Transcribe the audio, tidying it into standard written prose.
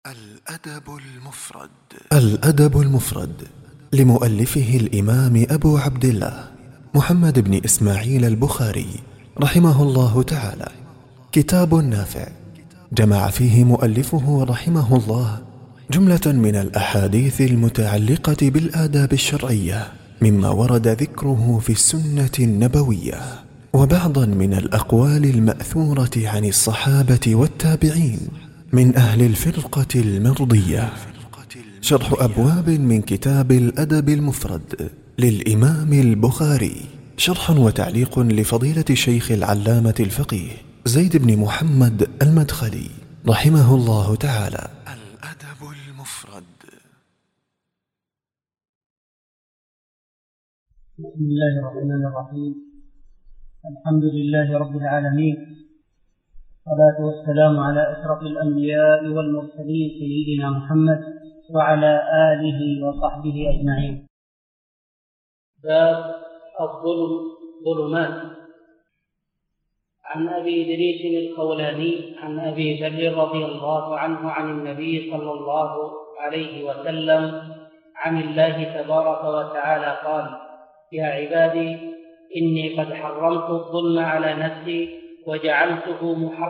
الأدب المفرد لمؤلفه الإمام أبو عبد الله محمد بن إسماعيل البخاري رحمه الله تعالى. كتاب نافع جمع فيه مؤلفه رحمه الله جملة من الأحاديث المتعلقة بالآداب الشرعية مما ورد ذكره في السنة النبوية، وبعضا من الأقوال المأثورة عن الصحابة والتابعين من أهل الفرقة المرضية. شرح أبواب من كتاب الأدب المفرد للإمام البخاري، شرح وتعليق لفضيلة الشيخ العلامة الفقيه زيد بن محمد المدخلي رحمه الله تعالى. الأدب المفرد. بسم الله الرحمن الرحيم. الحمد لله رب العالمين، والصلاة والسلام على أشرف الأنبياء والمرسلين سيدنا محمد وعلى آله وصحبه أجمعين. باب الظلمات. عن أبي إدريس الخولاني عن أبي ذر رضي الله عنه عن النبي صلى الله عليه وسلم عن الله تبارك وتعالى قال: يا عبادي إني قد حرمت الظلم على نفسي وجعلته محرما